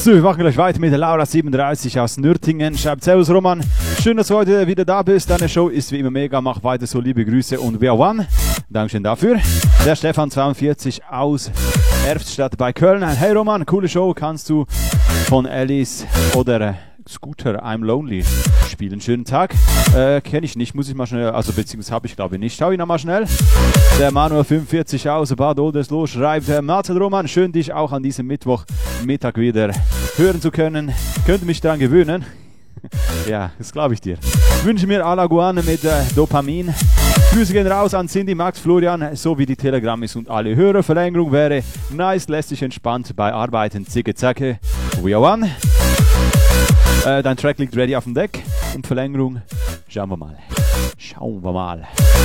So, wir machen gleich weiter mit der Laura37 aus Nürtingen. Schreibt Servus Roman, schön, dass du heute wieder da bist. Deine Show ist wie immer mega, mach weiter so, liebe Grüße und we are one. Dankeschön dafür. Der Stefan42 aus Erftstadt bei Köln. Hey Roman, coole Show, kannst du von Alice oder Scooter I'm Lonely spielen? Schönen Tag. Kenne ich nicht, muss ich mal schnell, also beziehungsweise habe ich glaube ich nicht. Schau ihn nochmal schnell. Der Manuel45 aus Bad Oldesloe schreibt, Marcel Roman, schön dich auch an diesem Mittwochmittag wieder hören zu können. Könnte mich daran gewöhnen. Ja, das glaube ich dir. Ich wünsche mir Alaguane mit Dopamin. Grüße gehen raus an Cindy, Max, Florian, sowie die Telegrammis und alle Hörer. Verlängerung wäre nice, lässt sich entspannt bei Arbeiten. Zicke, zacke. We are one. Dein Track liegt ready auf dem Deck. Und Verlängerung, schauen wir mal.